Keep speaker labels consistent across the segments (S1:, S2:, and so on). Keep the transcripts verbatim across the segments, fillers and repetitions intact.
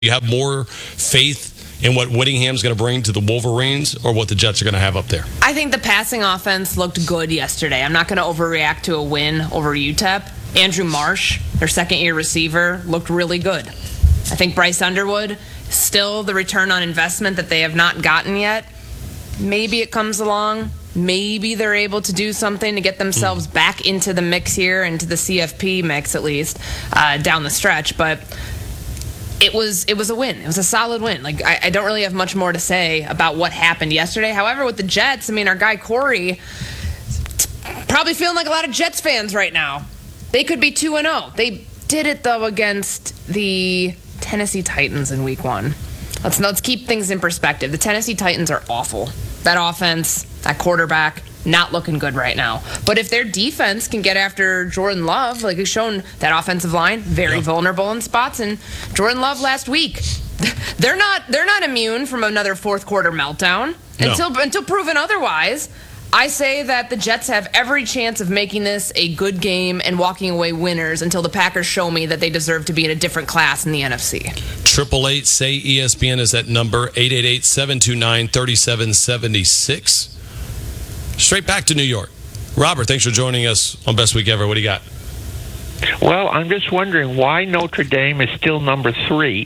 S1: you have more faith in what Whittingham's going to bring to the Wolverines or what the Jets are going to have up there?
S2: I think the passing offense looked good yesterday. I'm not going to overreact to a win over U T E P. Andrew Marsh, their second-year receiver, looked really good. I think Bryce Underwood, still the return on investment that they have not gotten yet. Maybe it comes along. Maybe they're able to do something to get themselves mm. back into the mix here, into the C F P mix at least, uh, down the stretch. But it was it was a win. It was a solid win. Like I, I don't really have much more to say about what happened yesterday. However, with the Jets, I mean, our guy Corey probably feeling like a lot of Jets fans right now. They could be two and oh. They did it, though, against the Tennessee Titans in week one. Let's, let's keep things in perspective. The Tennessee Titans are awful. That offense, that quarterback, not looking good right now. But if their defense can get after Jordan Love, like we've shown that offensive line, very yeah. vulnerable in spots. And Jordan Love last week, they're not they're not immune from another fourth quarter meltdown no. until until proven otherwise. I say that the Jets have every chance of making this a good game and walking away winners until the Packers show me that they deserve to be in a different class in the N F C.
S1: Triple eight say E S P N is that number. Eight eight eight, seven two nine, three seven seven six. Straight back to New York. Robert, thanks for joining us on Best Week Ever. What do you got?
S3: Well, I'm just wondering why Notre Dame is still number three.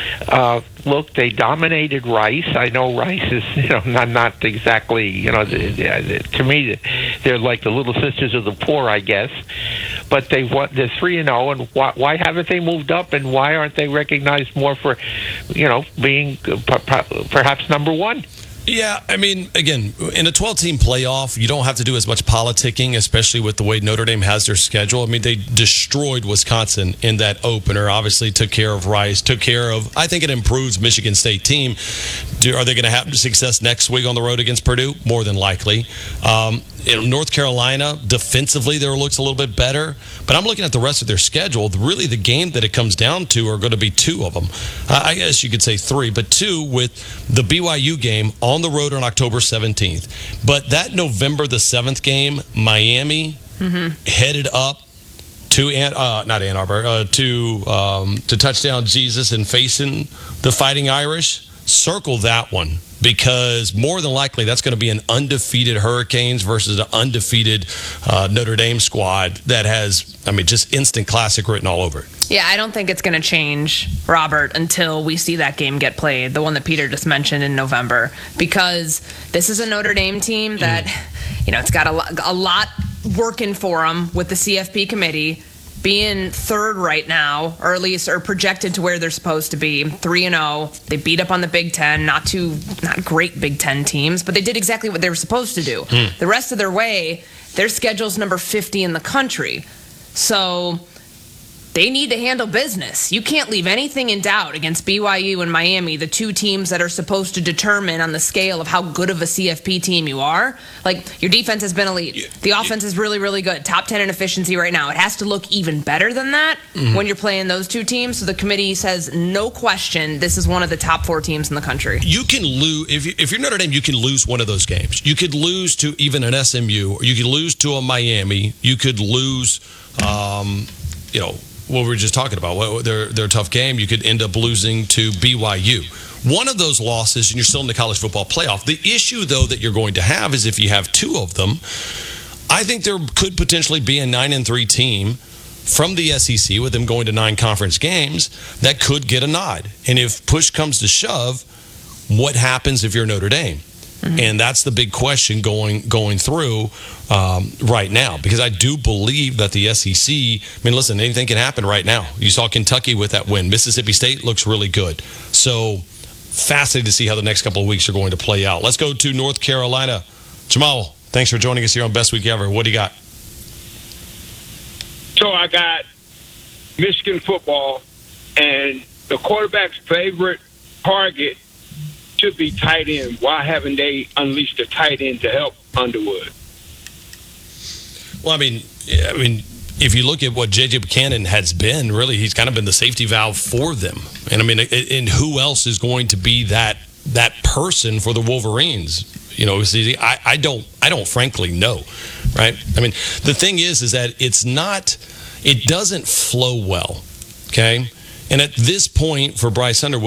S3: Uh, look, they dominated Rice. I know Rice is, you know, not not exactly, you know, the, the, to me, they're like the little sisters of the poor, I guess. But they won, they're three and zero, and why, why haven't they moved up? And why aren't they recognized more for, you know, being perhaps number one?
S1: Yeah, I mean, again, in a twelve-team playoff, you don't have to do as much politicking, especially with the way Notre Dame has their schedule. I mean, they destroyed Wisconsin in that opener, obviously took care of Rice, took care of, I think it improves Michigan State team. Do, are they going to have success next week on the road against Purdue? More than likely. Um, in North Carolina, defensively, there looks a little bit better. But I'm looking at the rest of their schedule. Really, the game that it comes down to are going to be two of them. Uh, I guess you could say three, but two with the B Y U game on the road on October seventeenth. But that November the seventh game, Miami mm-hmm. headed up to Ann, uh, not Ann Arbor, uh, to um, to touchdown Jesus and facing the Fighting Irish. Circle that one, because more than likely that's going to be an undefeated Hurricanes versus an undefeated uh, Notre Dame squad that has, I mean, just instant classic written all over it.
S2: Yeah, I don't think it's going to change, Robert, until we see that game get played, the one that Peter just mentioned in November, because this is a Notre Dame team that, mm. you know, it's got a lot, a lot working for them with the C F P committee. Being third right now, or at least are projected to where they're supposed to be, three and zero. They beat up on the Big Ten, not too, not great Big Ten teams, but they did exactly what they were supposed to do. Mm. The rest of their way, their schedule's number fifty in the country, so they need to handle business. You can't leave anything in doubt against B Y U and Miami, the two teams that are supposed to determine on the scale of how good of a C F P team you are. Like, your defense has been elite. The offense is really, really good. Top ten in efficiency right now. It has to look even better than that mm-hmm. when you're playing those two teams. So the committee says, no question, this is one of the top four teams in the country.
S1: You can lose, if, you, if you're Notre Dame, you can lose one of those games. You could lose to even an S M U, or you could lose to a Miami. You could lose, um, you know, what we were just talking about, well, they're, they're a tough game. You could end up losing to B Y U. One of those losses, and you're still in the college football playoff. The issue, though, that you're going to have is if you have two of them, I think there could potentially be a nine and three team from the S E C with them going to nine conference games that could get a nod. And if push comes to shove, what happens if you're Notre Dame? Mm-hmm. And that's the big question going going through um, right now, because I do believe that the S E C, I mean, listen, anything can happen right now. You saw Kentucky with that win. Mississippi State looks really good. So fascinated to see how the next couple of weeks are going to play out. Let's go to North Carolina. Jamal, thanks for joining us here on Best Week Ever. What do you got?
S4: So I got Michigan football, and the quarterback's favorite target should be tight end. Why haven't they unleashed a tight end to help Underwood?
S1: Well, I mean, I mean, if you look at what J J Buchanan has been, really, he's kind of been the safety valve for them. And I mean, and who else is going to be that that person for the Wolverines? You know, see, I, I don't, I don't frankly know, right? I mean, the thing is, is that it's not, it doesn't flow well. Okay. And at this point for Bryce Underwood,